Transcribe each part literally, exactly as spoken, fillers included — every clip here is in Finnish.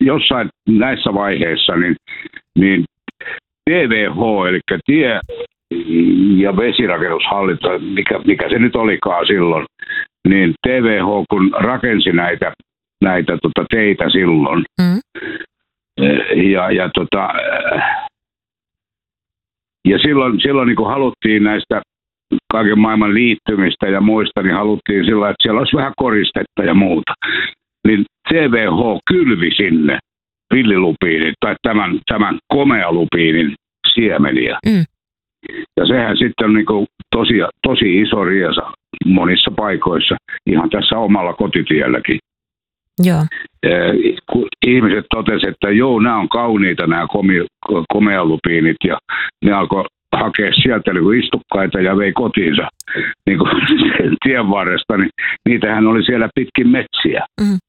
jossain näissä vaiheissa, niin, niin T V H, eli tie- ja vesirakennushallinto, mikä, mikä se nyt olikaan silloin, niin T V H, kun rakensi näitä, näitä tota, teitä silloin, mm. ja, ja, tota, ja silloin, silloin niin kun haluttiin näistä kaiken maailman liittymistä ja muista, niin haluttiin sillä, että siellä olisi vähän koristetta ja muuta. Niin T V H kylvi sinne villilupiinin tai tämän, tämän komealupiinin siemeniä. Mm. Ja sehän sitten on niin kuin tosi, tosi iso riesa monissa paikoissa, ihan tässä omalla kotitielläkin. Joo. Kun ihmiset totesivat, että joo, nämä on kauniita nämä komealupiinit, ja ne alkoi hakea sieltä niin istukkaita ja vei kotiinsa niin kuin tien varresta, niin niitähän oli siellä pitkin metsiä. Mm.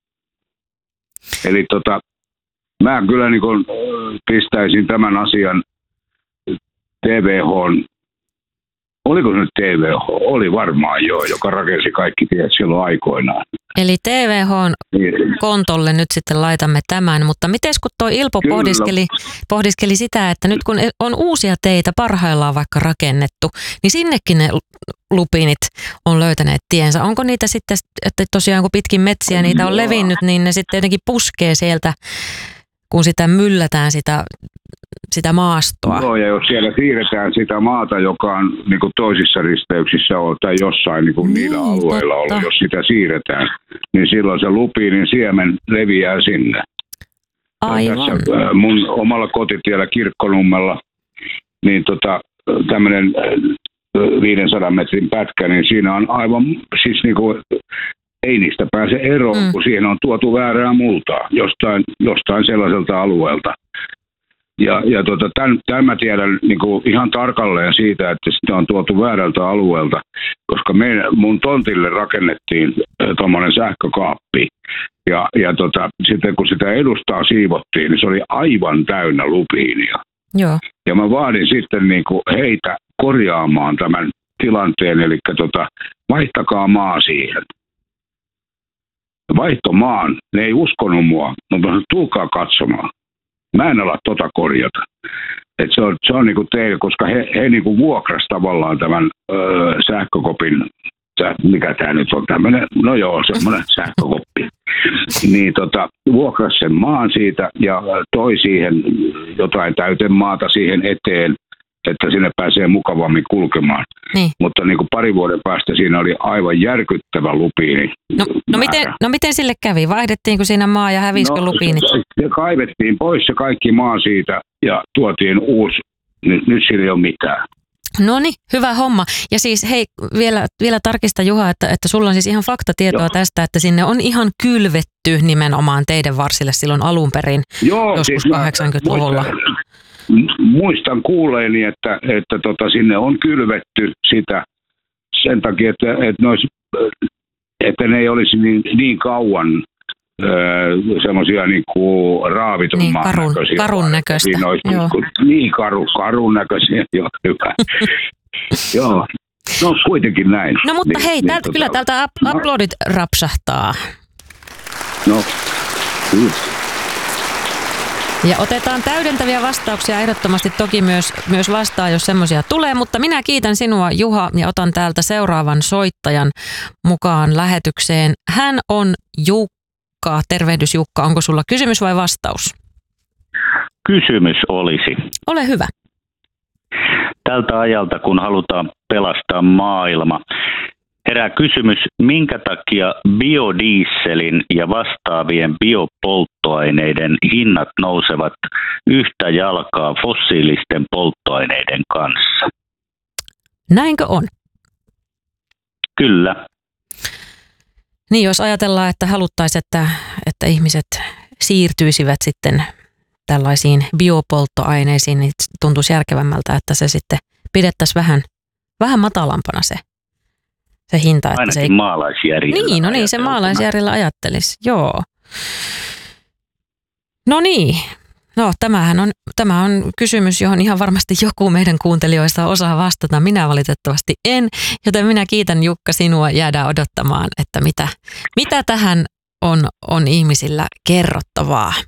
Eli tota, mä kyllä niin kuin pistäisin tämän asian T V H, oliko se nyt T V H? Oli varmaan joo, joka rakensi kaikki tiet silloin aikoinaan. Eli T V H:n kontolle nyt sitten laitamme tämän, mutta miten kun tuo Ilpo pohdiskeli, pohdiskeli sitä, että nyt kun on uusia teitä parhaillaan vaikka rakennettu, niin sinnekin ne lupiinit on löytäneet tiensä. Onko niitä sitten, että tosiaan kun pitkin metsiä niitä on levinnyt, niin ne sitten jotenkin puskee sieltä, kun sitä myllätään sitä, sitä maastoa? Joo, ja jos siellä siirretään sitä maata, joka on niin kuin toisissa risteyksissä on, tai jossain niin kuin niin, niillä alueilla ollut, jos sitä siirretään, niin silloin se lupiinin siemen leviää sinne. Aivan. Tässä mun omalla kotitiellä Kirkkonummella, niin tota, tämmöinen viisisataa metrin pätkä, niin siinä on aivan, siis niin kuin, ei niistä pääse eroon, mm. kun siihen on tuotu väärää multaa jostain, jostain sellaiselta alueelta. Ja, ja tota, tämän, tämän mä tiedän niin kuin ihan tarkalleen siitä, että sitä on tuotu väärältä alueelta, koska meidän, mun tontille rakennettiin tuommoinen sähkökaappi. Ja, ja tota, sitten kun sitä edustaa siivottiin, niin se oli aivan täynnä lupiinia. Joo. Ja mä vaadin sitten niin kuin heitä korjaamaan tämän tilanteen, eli tota, vaihtakaa maa siihen. Vaihtomaan, ne ei uskonut mua, mutta tulkaa katsomaan. Mä en ala tota korjata. Et se on, se on niinku teille, koska he, he niinku vuokras tavallaan tämän öö, sähkökopin, mikä tämä nyt on tämmöinen, no joo, semmoinen sähkökoppi. Niin tota, vuokras sen maan siitä ja toi siihen jotain täytemaata siihen eteen, että sinne pääsee mukavammin kulkemaan. Niin. Mutta niin kuin pari vuoden päästä siinä oli aivan järkyttävä lupiini. No, no, miten, no miten sille kävi? Vaihdettiinko siinä maa ja hävisikö no, lupiinit? Se, se kaivettiin pois se kaikki maa siitä ja tuotiin uusi. Nyt, nyt siinä ei ole mitään. No niin, hyvä homma. Ja siis hei, vielä, vielä tarkista Juha, että, että sulla on siis ihan faktatietoa Joo. tästä, että sinne on ihan kylvetty nimenomaan teidän varsille silloin alun perin Joo, joskus siis kahdeksankymmentäluvulla. Muistan kuuleeni, että, että tota, sinne on kylvetty sitä sen takia, että, että, ne, olisi, että ne ei olisi niin, niin kauan öö, semmoisia niin kuin raavitun niin, maan karun, näköisiä. Karun näköistä. Niin, kuin, niin karu, karun näköisiä, joo, hyvä. Joo, no kuitenkin näin. No mutta niin, hei, niin, täältä, tota, kyllä täältä up, uploadit rapsahtaa. No, kyllä. Ja otetaan täydentäviä vastauksia ehdottomasti toki myös, myös vastaan, jos semmoisia tulee, mutta minä kiitän sinua Juha ja otan täältä seuraavan soittajan mukaan lähetykseen. Hän on Jukka. Tervehdys Jukka, onko sulla kysymys vai vastaus? Kysymys olisi. Ole hyvä. Tältä ajalta, kun halutaan pelastaa maailma, herää kysymys, minkä takia biodieselin ja vastaavien biopolttoaineiden hinnat nousevat yhtä jalkaa fossiilisten polttoaineiden kanssa? Näinkö on? Kyllä. Niin, jos ajatellaan, että haluttaisiin, että, että ihmiset siirtyisivät sitten tällaisiin biopolttoaineisiin, niin tuntuisi järkevämmältä, että se sitten pidettäisiin vähän, vähän matalampana se. Se hinta, että ainakin se ei... maalaisjärjellä. Niin, no niin, se maalaisjärjellä ajattelisi, joo. No niin, no tämähän on, tämä on kysymys, johon ihan varmasti joku meidän kuuntelijoista osaa vastata. Minä valitettavasti en, joten minä kiitän Jukka sinua, jäädään odottamaan, että mitä, mitä tähän on, on ihmisillä kerrottavaa.